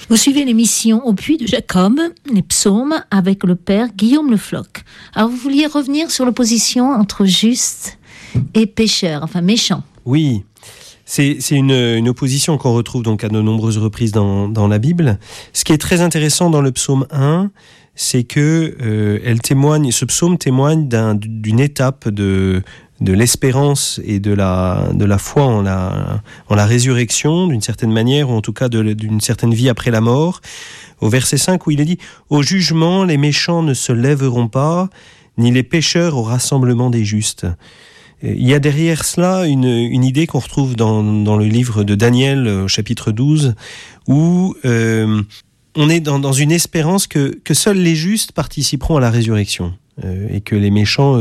Vous suivez l'émission Au Puits de Jacob, les psaumes, avec le père Guillaume Le Floch. Alors, vous vouliez revenir sur l'opposition entre juste et pécheur, enfin méchant. Oui, c'est une opposition qu'on retrouve donc à de nombreuses reprises dans la Bible. Ce qui est très intéressant dans le psaume 1, c'est que ce psaume témoigne d'une étape de l'espérance et de la foi en la résurrection, d'une certaine manière, ou en tout cas d'une certaine vie après la mort. Au verset 5, où il est dit « Au jugement, les méchants ne se lèveront pas, ni les pécheurs au rassemblement des justes. » Il y a derrière cela une idée qu'on retrouve dans le livre de Daniel, au chapitre 12, où on est dans une espérance que seuls les justes participeront à la résurrection. Et que les méchants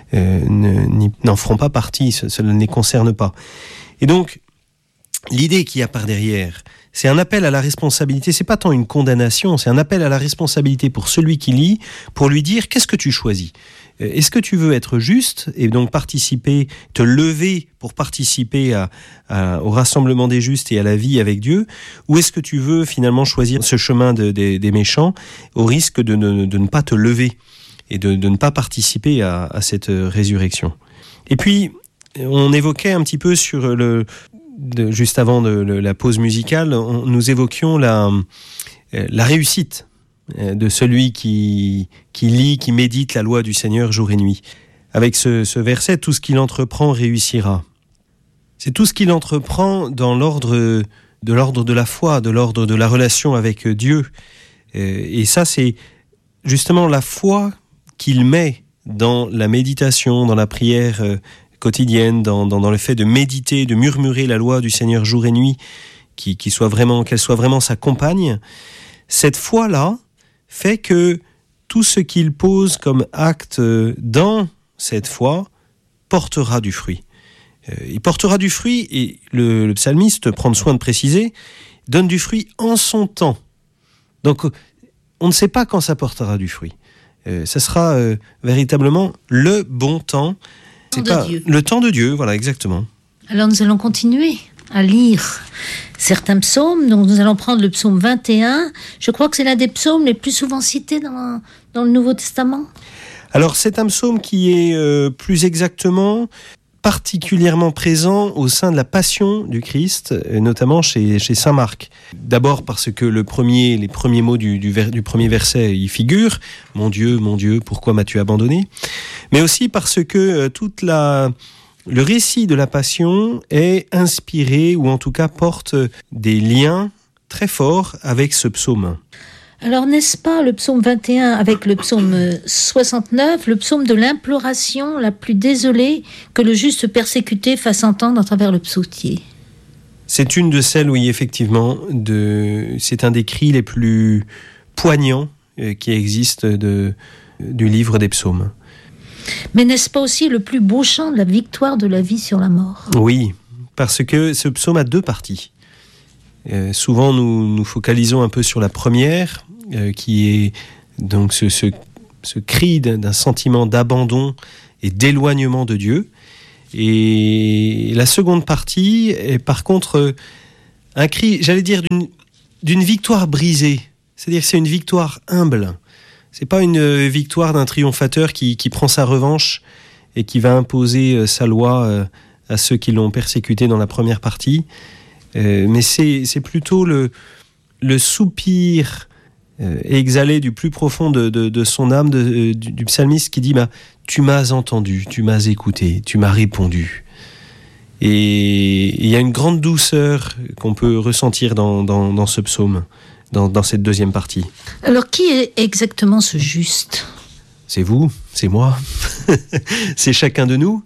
n'en feront pas partie, cela ne les concerne pas. Et donc, l'idée qu'il y a par derrière, c'est un appel à la responsabilité, c'est pas tant une condamnation, c'est un appel à la responsabilité pour celui qui lit, pour lui dire, qu'est-ce que tu choisis ? Est-ce que tu veux être juste et donc participer, te lever pour participer au rassemblement des justes et à la vie avec Dieu, ou est-ce que tu veux finalement choisir ce chemin des méchants au risque de ne pas te lever et de ne pas participer à cette résurrection. Et puis, on évoquait un petit peu juste avant la pause musicale, nous évoquions la réussite de celui qui lit, qui médite la loi du Seigneur jour et nuit. Avec ce verset, tout ce qu'il entreprend réussira. C'est tout ce qu'il entreprend dans l'ordre de la foi, de l'ordre de la relation avec Dieu. Et ça, c'est justement la foi qu'il met dans la méditation, dans la prière quotidienne, dans le fait de méditer, de murmurer la loi du Seigneur jour et nuit, qu'elle soit vraiment sa compagne. Cette foi-là fait que tout ce qu'il pose comme acte dans cette foi portera du fruit. Il portera du fruit, et le psalmiste, prend soin de préciser, donne du fruit en son temps. Donc, on ne sait pas quand ça portera du fruit. Ça sera véritablement le bon temps. Le temps de Dieu, voilà, exactement. Alors nous allons continuer à lire certains psaumes. Donc nous allons prendre le psaume 21. Je crois que c'est l'un des psaumes les plus souvent cités dans le Nouveau Testament. Alors c'est un psaume qui est plus exactement particulièrement présent au sein de la Passion du Christ, notamment chez saint Marc. D'abord parce que les premiers mots du premier verset y figurent. Mon Dieu, pourquoi m'as-tu abandonné ? Mais aussi parce que le récit de la Passion est inspiré, ou en tout cas porte des liens très forts avec ce psaume. Alors, n'est-ce pas le psaume 21 avec le psaume 69, le psaume de l'imploration la plus désolée que le juste persécuté fasse entendre à travers le psautier ? C'est une de celles, oui, effectivement, c'est un des cris les plus poignants qui existent du livre des psaumes. Mais n'est-ce pas aussi le plus beau chant de la victoire de la vie sur la mort ? Oui, parce que ce psaume a deux parties. Souvent, nous focalisons un peu sur la première, qui est donc ce cri d'un sentiment d'abandon et d'éloignement de Dieu. Et la seconde partie est par contre un cri, j'allais dire, d'une victoire brisée. C'est-à-dire que c'est une victoire humble. C'est pas une victoire d'un triomphateur qui prend sa revanche et qui va imposer sa loi à ceux qui l'ont persécuté dans la première partie. Mais c'est plutôt le soupir exhalé du plus profond de son âme, du psalmiste qui dit tu m'as entendu, tu m'as écouté, tu m'as répondu. Et il y a une grande douceur qu'on peut ressentir dans ce psaume, dans cette deuxième partie. Alors qui est exactement ce juste ? C'est vous, c'est moi, c'est chacun de nous.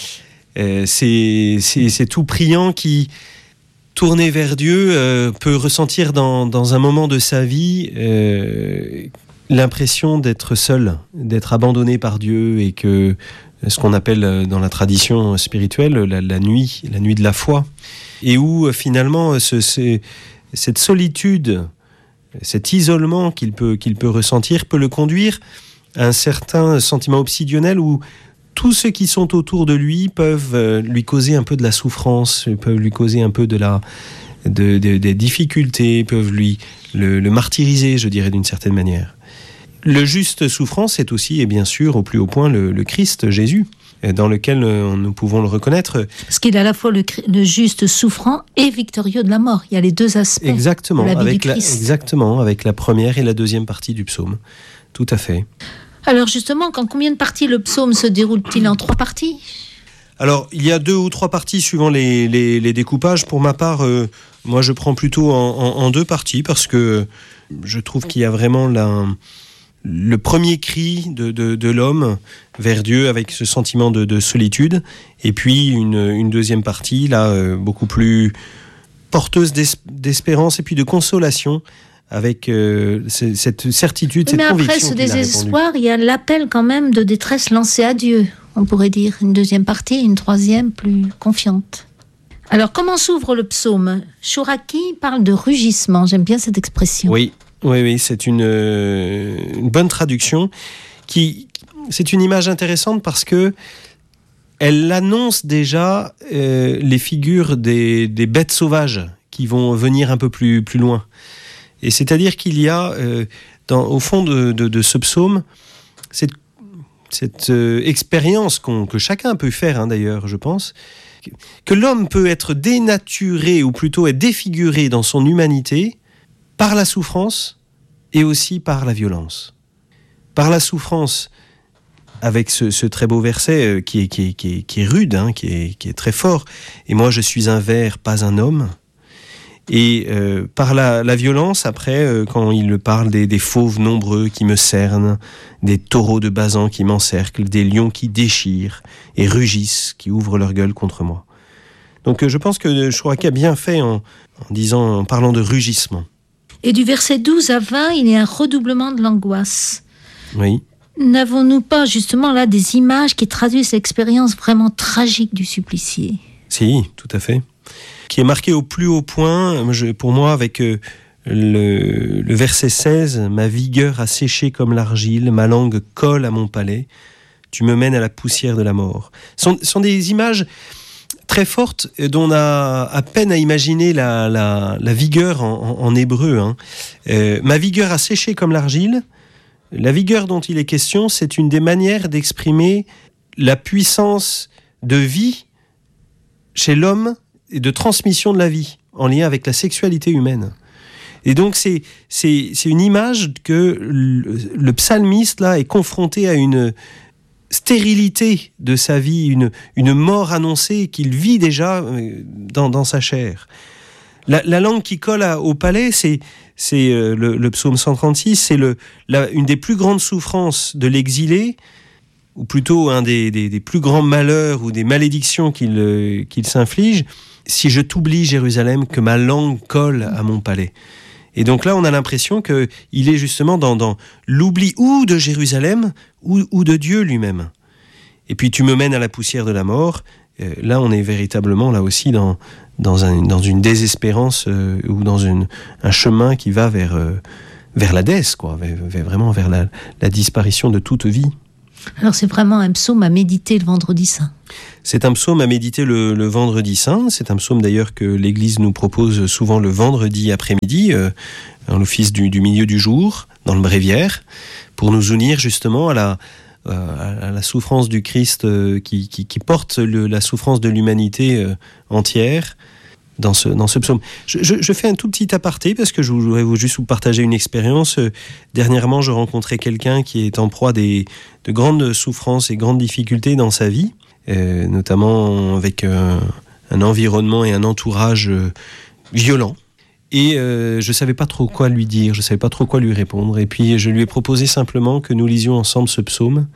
C'est tout priant qui, tourné vers Dieu, peut ressentir dans un moment de sa vie l'impression d'être seul, d'être abandonné par Dieu, et que ce qu'on appelle dans la tradition spirituelle la nuit de la foi, et où finalement cette solitude, cet isolement qu'il peut ressentir peut le conduire à un certain sentiment obsidionnel où tous ceux qui sont autour de lui peuvent lui causer un peu de la souffrance, peuvent lui causer un peu de des difficultés, peuvent le martyriser, je dirais, d'une certaine manière. Le juste souffrant, c'est aussi, et bien sûr, au plus haut point, le Christ, Jésus, dans lequel nous pouvons le reconnaître. Parce qu'il est à la fois le juste souffrant et victorieux de la mort. Il y a les deux aspects. Exactement, de la vie avec du Christ. exactement, avec la première et la deuxième partie du psaume. Tout à fait. Alors justement, en combien de parties le psaume se déroule-t-il? En 3 parties? Alors, il y a 2 ou 3 parties suivant les découpages. Pour ma part, moi, je prends plutôt en 2 parties parce que je trouve qu'il y a vraiment le premier cri de l'homme vers Dieu avec ce sentiment de solitude, et puis une deuxième partie, là, beaucoup plus porteuse d'espérance et puis de consolation, avec cette certitude, cette conviction. Mais après ce désespoir, il y a l'appel quand même de détresse lancé à Dieu, on pourrait dire. Une deuxième partie, une troisième plus confiante. Alors, comment s'ouvre le psaume? Chouraki parle de rugissement, j'aime bien cette expression. Oui, c'est une bonne traduction. C'est une image intéressante parce que elle annonce déjà les figures des bêtes sauvages qui vont venir un peu plus loin. Et c'est-à-dire qu'il y a, au fond de ce psaume, cette expérience que chacun peut faire, d'ailleurs, je pense, que l'homme peut être dénaturé, ou plutôt être défiguré dans son humanité, par la souffrance et aussi par la violence. Par la souffrance, avec ce très beau verset qui est rude, qui est très fort. Et moi, je suis un ver, pas un homme. Et par la violence, après, quand il parle des fauves nombreux qui me cernent, des taureaux de Basan qui m'encerclent, des lions qui déchirent et rugissent, qui ouvrent leur gueule contre moi. Donc je pense que Chouraki a bien fait en parlant de rugissement. Et du verset 12 à 20, il y a un redoublement de l'angoisse. Oui. N'avons-nous pas justement là des images qui traduisent l'expérience vraiment tragique du supplicié? Si, tout à fait. Qui est marqué au plus haut point, pour moi, avec le verset 16, « Ma vigueur a séché comme l'argile, ma langue colle à mon palais, tu me mènes à la poussière de la mort. » Ce sont des images très fortes dont on a à peine à imaginer la vigueur en hébreu. Ma vigueur a séché comme l'argile. La vigueur dont il est question, c'est une des manières d'exprimer la puissance de vie chez l'homme et de transmission de la vie en lien avec la sexualité humaine. Et donc c'est une image que le psalmiste là est confronté à une stérilité de sa vie, une mort annoncée qu'il vit déjà dans sa chair. La langue qui colle au palais, c'est le psaume 136, c'est une des plus grandes souffrances de l'exilé, ou plutôt un des plus grands malheurs ou des malédictions qu'il s'inflige. Si je t'oublie, Jérusalem, que ma langue colle à mon palais. Et donc là, on a l'impression qu'il est justement dans l'oubli ou de Jérusalem ou de Dieu lui-même. Et puis tu me mènes à la poussière de la mort. Là, on est véritablement là aussi dans une désespérance ou dans un chemin qui va vers l'Hadès, quoi, vraiment vers la disparition de toute vie. Alors c'est vraiment un psaume à méditer le vendredi saint. C'est un psaume à méditer le vendredi saint. C'est un psaume d'ailleurs que l'Église nous propose souvent le vendredi après-midi, en l'office du milieu du jour, dans le bréviaire, pour nous unir justement à la souffrance du Christ qui porte la souffrance de l'humanité entière dans ce psaume. Je fais un tout petit aparté parce que je voudrais juste vous partager une expérience. Dernièrement, je rencontrais quelqu'un qui est en proie de grandes souffrances et grandes difficultés dans sa vie, notamment avec un environnement et un entourage violent. Et je ne savais pas trop quoi lui dire, je ne savais pas trop quoi lui répondre. Et puis je lui ai proposé simplement que nous lisions ensemble ce psaume.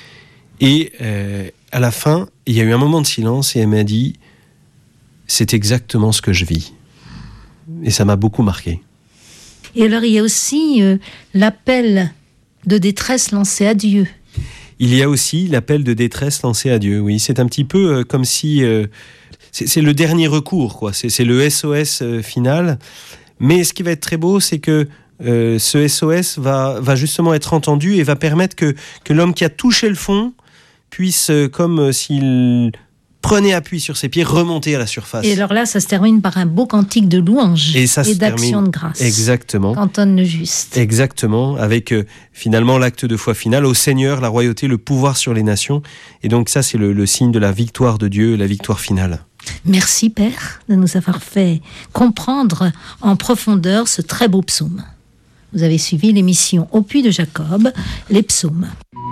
Et à la fin, il y a eu un moment de silence et elle m'a dit « C'est exactement ce que je vis ». Et ça m'a beaucoup marqué. Et alors il y a aussi l'appel de détresse lancé à Dieu. Il y a aussi l'appel de détresse lancé à Dieu, oui. C'est un petit peu comme si... c'est le dernier recours, quoi. C'est le SOS final. Mais ce qui va être très beau, c'est que ce SOS va justement être entendu et va permettre que l'homme qui a touché le fond puisse, comme s'il prenez appui sur ses pieds, remontez à la surface. Et alors là, ça se termine par un beau cantique de louange et d'action de grâce. Exactement. Qu'entonne le juste. Exactement, avec finalement l'acte de foi final, au Seigneur, la royauté, le pouvoir sur les nations. Et donc ça, c'est le signe de la victoire de Dieu, la victoire finale. Merci Père de nous avoir fait comprendre en profondeur ce très beau psaume. Vous avez suivi l'émission Au Puits de Jacob, les psaumes.